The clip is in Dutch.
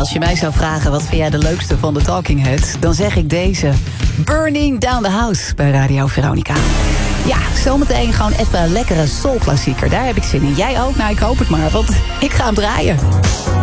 als je mij zou vragen wat vind jij de leukste van de Talking Heads, dan zeg ik deze. Burning Down the House bij Radio Veronica. Ja, zometeen gewoon even een lekkere soulklassieker. Daar heb ik zin in. Jij ook? Nou, ik hoop het maar, want ik ga hem draaien.